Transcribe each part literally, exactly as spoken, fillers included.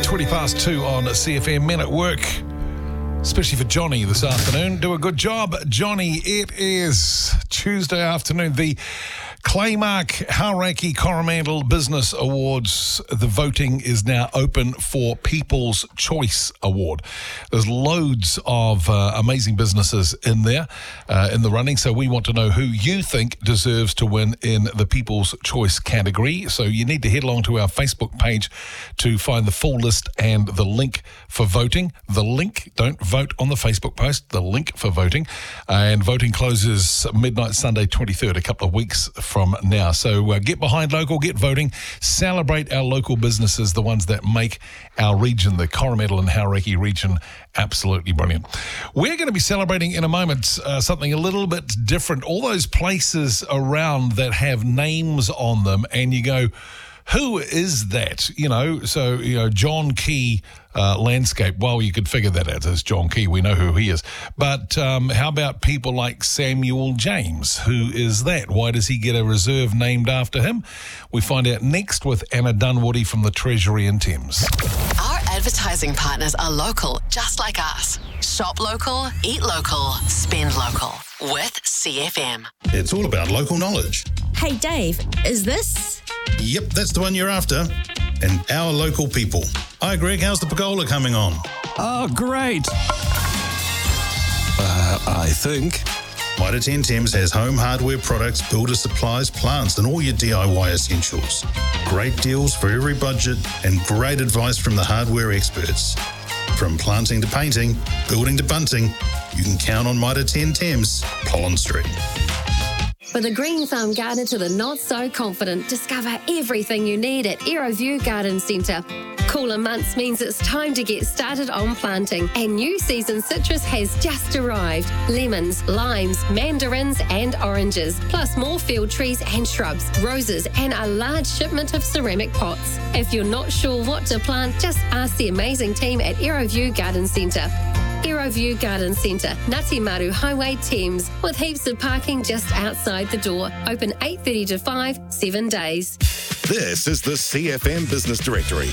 twenty past two on C F M. Men at work, especially for Johnny this afternoon. Do a good job, Johnny. It is Tuesday afternoon. The Claymark Hauraki Coromandel Business Awards. The voting is now open for People's Choice Award. There's loads of uh, amazing businesses in there, uh, in the running. So we want to know who you think deserves to win in the People's Choice category. So you need to head along to our Facebook page to find the full list and the link for voting. The link, don't vote on the Facebook post, the link for voting. And voting closes midnight Sunday twenty-third, a couple of weeks from now. So uh, get behind local, get voting, celebrate our local businesses, the ones that make our region, the Coromandel and Hauraki region, absolutely brilliant. We're going to be celebrating in a moment uh, something a little bit different. All those places around that have names on them and you go, who is that? You know, so, you know, John Key uh, Landscape. Well, you could figure that out as John Key. We know who he is. But um, how about people like Samuel James? Who is that? Why does he get a reserve named after him? We find out next with Anna Dunwoody from the Treasury in Thames. Our advertising partners are local, just like us. Shop local, eat local, spend local with C F M. It's all about local knowledge. Hey, Dave, is this? Yep, that's the one you're after. And our local people. Hi, Greg. How's the pergola coming on? Oh, great. Uh, I think. Mitre ten Thames has home hardware products, builder supplies, plants, and all your D I Y essentials. Great deals for every budget and great advice from the hardware experts. From planting to painting, building to bunting, you can count on Mitre ten Thames, Pollen Street. For the green thumb gardener to the not so confident, discover everything you need at Aeroview Garden Centre. Cooler months means it's time to get started on planting, and new season citrus has just arrived. Lemons, limes, mandarins and oranges, plus more field trees and shrubs, roses and a large shipment of ceramic pots. If you're not sure what to plant, just ask the amazing team at Aeroview Garden Centre. Aeroview Garden Centre, Ngati Maru Highway, Thames, with heaps of parking just outside the door. Open eight thirty to five, seven days. This is the C F M Business Directory.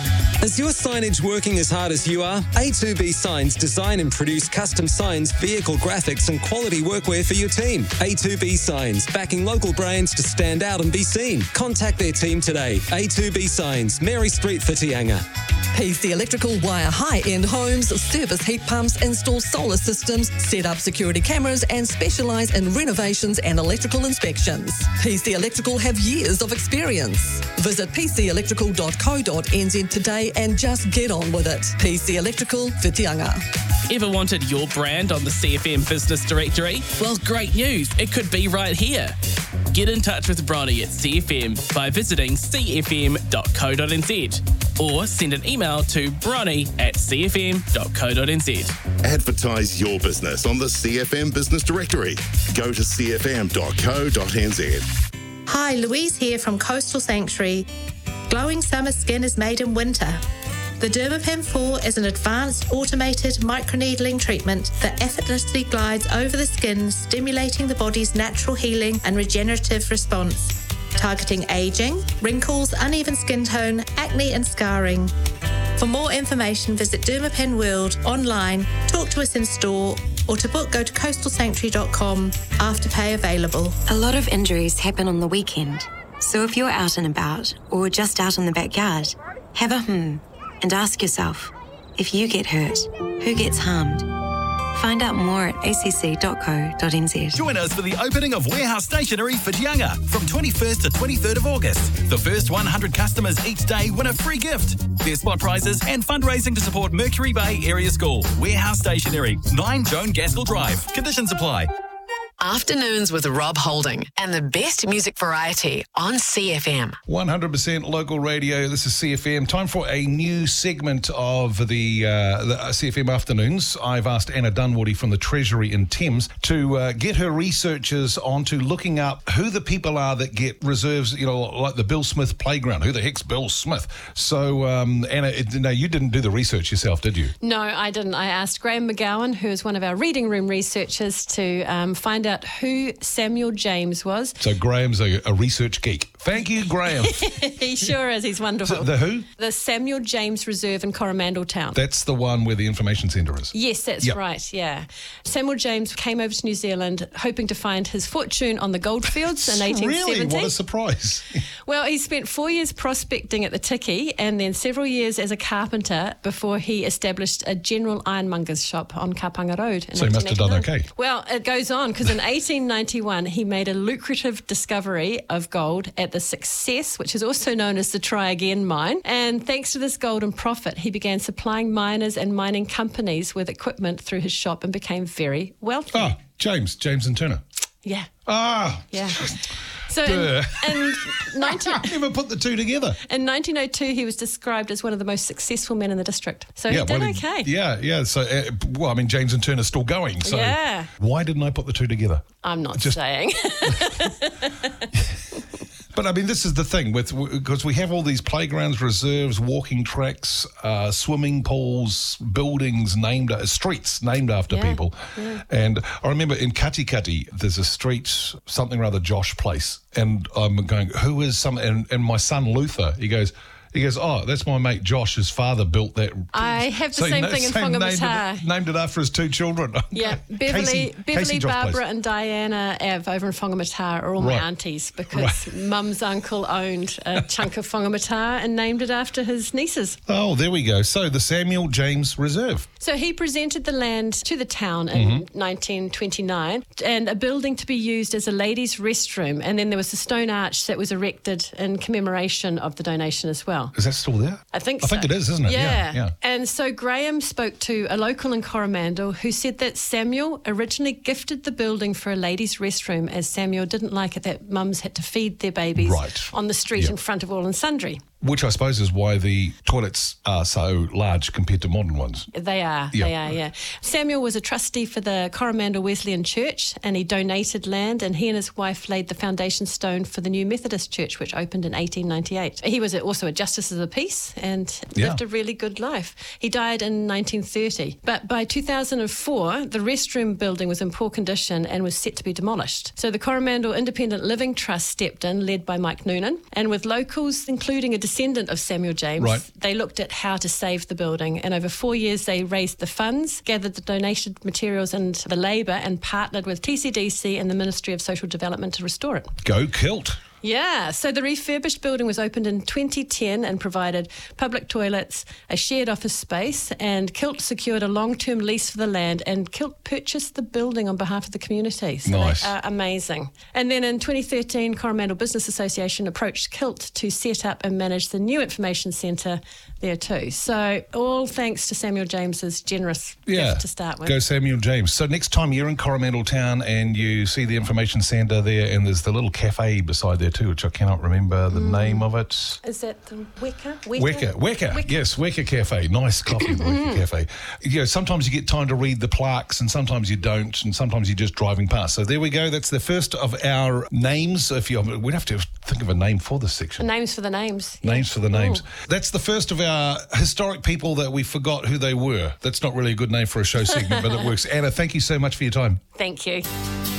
Is your signage working as hard as you are? A two B Signs design and produce custom signs, vehicle graphics and quality workwear for your team. A two B Signs, backing local brands to stand out and be seen. Contact their team today. A two B Signs, Mary Street, Whitianga. P C Electrical wire high-end homes, service heat pumps, install solar systems, set up security cameras and specialise in renovations and electrical inspections. P C Electrical have years of experience. Visit p c electrical dot co dot n z today and just get on with it. P C Electrical, Whitianga. Ever wanted your brand on the C F M Business Directory? Well, great news. It could be right here. Get in touch with Bronny at C F M by visiting c f m dot co dot n z or send an email to bronny at c f m dot co dot n z. Advertise your business on the C F M Business Directory. Go to c f m dot co dot n z. Hi, Louise here from Coastal Sanctuary. Glowing summer skin is made in winter. The Dermapen four is an advanced automated microneedling treatment that effortlessly glides over the skin, stimulating the body's natural healing and regenerative response, targeting aging, wrinkles, uneven skin tone, acne and scarring. For more information, visit Dermapen World online, talk to us in store, or to book, go to coastal sanctuary dot com. Afterpay available. A lot of injuries happen on the weekend. So if you're out and about, or just out in the backyard, have a hmm and ask yourself, if you get hurt, who gets harmed? Find out more at a c c dot co dot n z. Join us for the opening of Warehouse Stationery Whitianga from twenty-first to twenty-third of August. The first one hundred customers each day win a free gift. There's spot prizes and fundraising to support Mercury Bay Area School. Warehouse Stationery, nine Joan Gaskell Drive. Conditions apply. Afternoons with Rob Holding and the best music variety on C F M. one hundred percent local radio. This is C F M. Time for a new segment of the, uh, the C F M Afternoons. I've asked Anna Dunwoody from the Treasury in Thames to uh, get her researchers onto looking up who the people are that get reserves, you know, like the Bill Smith Playground. Who the heck's Bill Smith? So, um, Anna, it, no, you didn't do the research yourself, did you? No, I didn't. I asked Graham McGowan, who is one of our reading room researchers, to um, find out out who Samuel James was. So Graham's a, a research geek. Thank you, Graham. He sure is. He's wonderful. So the who? The Samuel James Reserve in Coromandel Town. That's the one where the information centre is. Yes, that's Yep. right, yeah. Samuel James came over to New Zealand hoping to find his fortune on the goldfields in eighteen seventy. Really? What a surprise. Well, he spent four years prospecting at the Tiki and then several years as a carpenter before he established a general ironmonger's shop on Kapanga Road. In So he must have done eighteen eighty-nine. okay. Well, it goes on because in eighteen ninety-one he made a lucrative discovery of gold at the Success, which is also known as the Try Again mine. And thanks to this golden profit, he began supplying miners and mining companies with equipment through his shop and became very wealthy. Ah, James, James and Turner. Yeah. Ah. Yeah. So Duh. in, in nineteen Never put the two together. In nineteen oh two, he was described as one of the most successful men in the district. So yeah, he did well, okay. Yeah, yeah. So, uh, well, I mean, James and Turner's still going. So Yeah. why didn't I put the two together? I'm not Just- saying. But I mean, this is the thing with because we have all these playgrounds, reserves, walking tracks, uh, swimming pools, buildings named uh, streets named after Yeah, people. yeah. And I remember in Katikati, there's a street, something or other, Josh Place, and I'm going, who is some? And, and my son Luther, he goes. He goes, oh, that's my mate Josh. His father built that. I have the So he same na- thing in so named Whangamata. it, named it after his two children. Yeah, Beverly, Casey- Beverly, Casey Josh Place. Barbara, and Diana Av over in Whangamata are all Right. my aunties because Mum's uncle owned a chunk of Whangamata and named it after his nieces. Oh, there we go. So the Samuel James Reserve. So he presented the land to the town in Mm-hmm. nineteen twenty-nine and a building to be used as a ladies' restroom. And then there was a stone arch that was erected in commemoration of the donation as well. Is that still there? I think I so. think it is, isn't it? Yeah. Yeah, yeah. And so Graham spoke to a local in Coromandel who said that Samuel originally gifted the building for a ladies' restroom as Samuel didn't like it that mums had to feed their babies Right. on the street Yep. in front of all and sundry. Which I suppose is why the toilets are so large compared to modern ones. They are, Yeah. they are, yeah. Samuel was a trustee for the Coromandel Wesleyan Church and he donated land and he and his wife laid the foundation stone for the new Methodist Church, which opened in eighteen ninety-eight. He was also a Justice of the Peace and Yeah. lived a really good life. He died in nineteen thirty. But by two thousand four, the restroom building was in poor condition and was set to be demolished. So the Coromandel Independent Living Trust stepped in, led by Mike Noonan, and with locals, including a descendant of Samuel James, Right. they looked at how to save the building. And over four years, they raised the funds, gathered the donated materials and the labour, and partnered with T C D C and the Ministry of Social Development to restore it. Go Kilt. Yeah, so the refurbished building was opened in twenty ten and provided public toilets, a shared office space, and Kilt secured a long-term lease for the land, and Kilt purchased the building on behalf of the community. So Nice. they are amazing. And then in twenty thirteen, Coromandel Business Association approached Kilt to set up and manage the new information centre there too. So all thanks to Samuel James's generous Yeah. gift to start with. Go Samuel James. So next time you're in Coromandel Town and you see the information centre there and there's the little cafe beside there too, which I cannot remember the Mm. name of it. Is that the Weka? Weka, Weka, yes, Weka Cafe. Nice coffee, the Weka Cafe. You know, sometimes you get time to read the plaques and sometimes you don't, and sometimes you're just driving past. So there we go. That's the first of our names. If you, we'd have to think of a name for this section. Names for the names. Names for the names. Ooh. That's the first of our historic people that we forgot who they were. That's not really a good name for a show segment, but it works. Anna, thank you so much for your time. Thank you.